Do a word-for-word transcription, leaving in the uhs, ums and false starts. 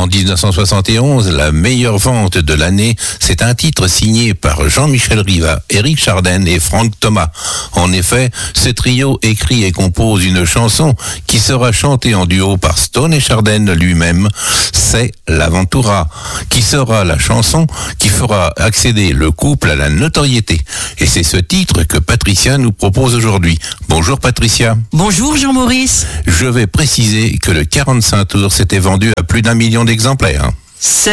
dix-neuf cent soixante et onze, la meilleure vente de l'année, c'est un titre signé par Jean-Michel Riva, Éric Chardin et Franck Thomas. En effet, ce trio écrit et compose une chanson qui sera chantée en duo par Stone et Chardin lui-même. C'est l'Aventura, qui sera la chanson qui fera accéder le couple à la notoriété. Et c'est ce titre que Patricia nous propose aujourd'hui. Bonjour Patricia. Bonjour Jean-Maurice. Je vais préciser que le quarante-cinq tours s'était vendu à plus d'un million d'exemplaires.